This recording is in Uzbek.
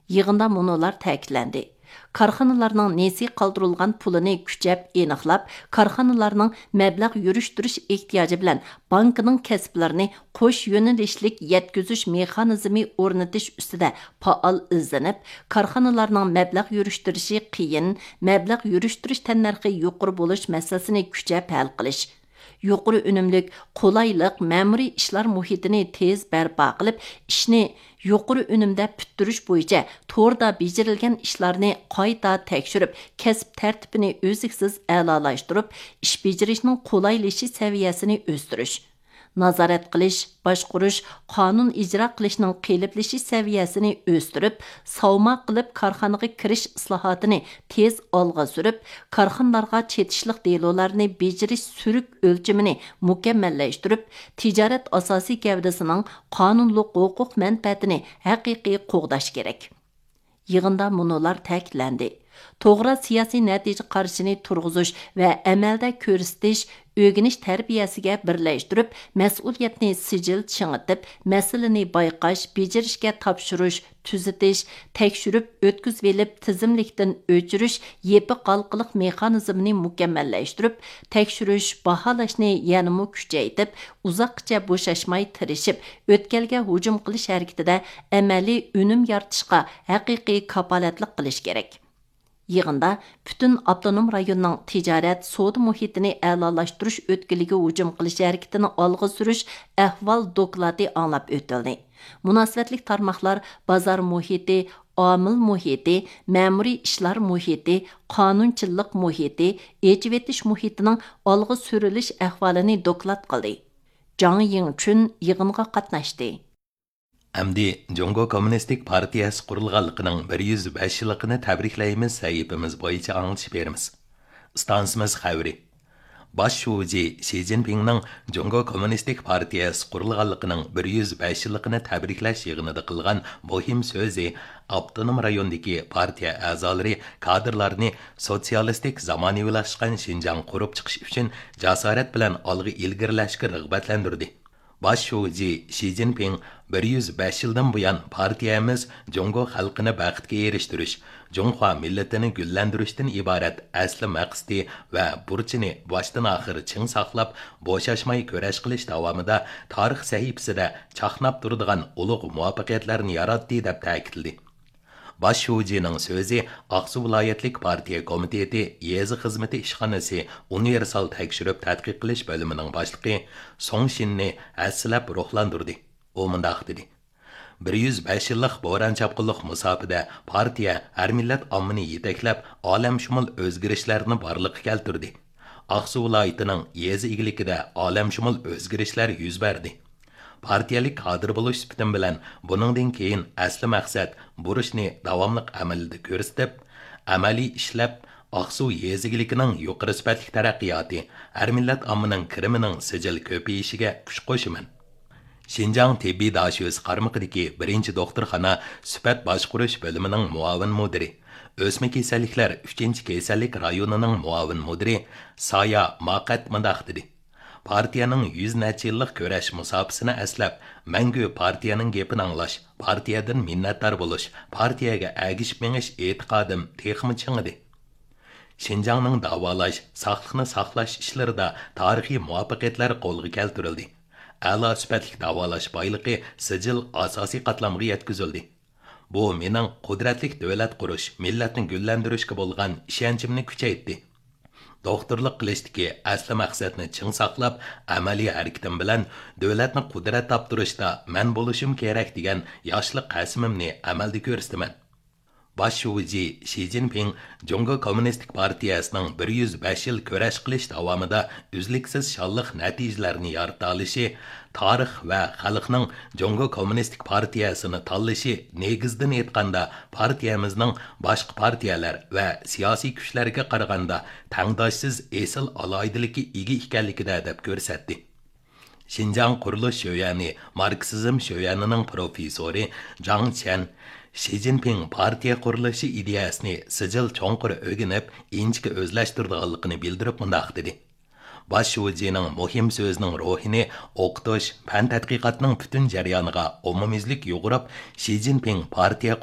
Yığında munolar ta'kidlandi. Karxanalarning nesi qoldirilgan pulini kuchab aniqlab, karxanalarning mablag' yurishtirish ehtiyoji bilan bankining kasblarini qo'sh yo'nalishlik yetkazish mexanizmi o'rnatish ustida faol izlanib, karxanalarning mablag' yurishtirishi qiyin, mablag' yurishtirish tannarxi yuqori bo'lish masalasini kuchab hal qilish, yuqori unumlik, qulaylik ma'muriy ishlar muhitini tez barpo qilib, ishni yuqori unumda puttirish bo'yicha to'g'rida bejirilgan ishlarni qayta tekshirib, kasb tartibini o'ziksiz a'lolashtirib, ish bejirishning qulaylashish saviyasini o'stirish, nazorat qilish, boshqarish, qonun ijro qilishning qiyinlashish saviyasini o'stirib, savma qilib korxonaga kirish islohotini tez olg'a surib, korxonalarga chetishliq delolarni bejirish suruk o'lchimini mukammallashtirib, tijorat asosiy gavdasining qonunliq huquq manfaatini haqiqiy qo'g'dash kerak. Yig'inda munolar ta'kidlandi. To'g'ri siyosiy natija qarshini turg'izish va amalda ko'rsatish o'rganish tarbiyasiga birlashtirib, mas'uliyatni sijil chingitib, masalani bayqash, bejirishga topshirish, tuzatish, tekshirib, o'tkazib elib, tizimlikdan o'chirish, yepi qalqiliq mexanizmini mukammallashtirib, tekshirish, baholashni yanada kuchaytirib, uzoqcha bo'shashmay tirishib, o'tkalga hujum qilish harakatida amaliy unum yaratishga haqiqiy kapolatlik qilish kerak. Yığında bütün avtonom rayonning tijorat, savdo muhitini a'lolashtirish o'tkiliga hujum qilish harakatini olg'a surish ahvol doklati anglab o'tildi. Munosabatlik tarmoqlar bozor muhiti, omil muhiti, ma'muriy ishlar muhiti, qonunchilik muhiti, ejivetish muhitining olg'a surilish ahvolini doklad qildi. Zhang Yingchun yig'inga qatnashdi. Әмді Джонго Коммунистик партиясы құрылғанлығының 105 yılını təbriklaymiz sahifimiz boyunca anlatış berimiz. Stansımız xəvri. Baş şuucu Xi Jinping'nin Джонго Коммунистик партиясы құрылғанлығының 105 yılını təbriklash yığınıda qılğan muhim sözü Avtonom rayondaki partiya əzaları kadrlarını sotsialistik zamanıvilaşqan Şinjan qurup çıkış üçün jasorat bilan algı ilgirlashga rıgbatlandirdi. Baş şuucu Xi Jinping 105 yıldan buyan partiyamiz Jongo xalqini baxtga erishtirish, Jonghua millatini gullantirishdan iborat asli maqsadi va burchini boshdan oxir ching saqlab, bo'shashmay kurash qilish davomida tarix sahifasida chaqnab turadigan ulug' muvaffaqiyatlarni yaratdi deb ta'kidladi. Baş şuucuning so'zi Aqsu viloyatlik partiya komiteti yezi xizmati ishxonasi universal tekshirib tadqiq qilish bo'limining boshlig'i Song Shinni aslab ruhlantirdi. U mundaq dedi. 105 yillik bo'ron chapqinliq musofida partiya har millat ommini yetaklab, olamshumul o'zgarishlarni borliqqa keltirdi. Aqsu viloyatining yezi egiligida olamshumul o'zgarishlar yuz berdi. Partiyalik kadr bo'lish sifatim bilan buningdan keyin asli maqsad burishni davomliq amalda ko'rsatib, amaliy ishlab Aqsu yezigiligining yuqori sifatli taraqqiyoti, har millat ommining kirimining sijil ko'payishiga kuch qo'shiman. Şinjan tibbiy dashyoz qarmaqidagi 1-doktorxona sifat boshqarish bo'limining muavin mudiri, o'sma kasalliklar 3-kasallik rayonining muavin mudiri Saya Maqat mundaq dedi. Partiyaning 100 necha yillik kurash musofasini aslab, mangu partiyaning gapini anglash, partiyadan minnatdor bo'lish, partiyaga agishib menish e'tiqodim texmi chingidi. Şinjanning davolash, saqliqni saqlash ishlarida tarixiy muvaffaqiyatlar qo'lga keltirildi. A'lo sifatli davolash boyligi sijil asosiy qatlamga yetkazildi. Bu mening qudratli davlat qurish, millatni gullantirishga bo'lgan ishonchimni kuchaytirdi. Doktorlik qilishdagi asli maqsadni ching saqlab, amaliy harakatim bilan davlatni qudrat toptirishda men bo'lishim kerak degan yoshlik qasimimni amalda ko'rsataman. Baş şuucu Xi Jinping Jongo Kommunistik Partiyasining 105 yil kurash qilish davomida uzluksiz shonliq natijalarni yarata olishi, tarix va xalqning Jongo Kommunistik Partiyasini tanlashi negizdan aytganda partiyamizning boshqa partiyalar va siyosiy kuchlarga qaraganda tangdoshsiz esil aloydiligi ega ekanligida deb ko'rsatdi. Şinjan qurilish sho'yani Marksizm sho'yanining professori Zhang Chen Xi Jinping partiya qurilishi ideyasini sijil cho'nqir o'rganib, inchga o'zlashtirganligini bildirib mundaq dedi. Baş şuucuning muhim so'zining ruhini o'qitish, fan tadqiqotning butun jarayoniga umumiylik yo'g'irib, Xi Jinping partiya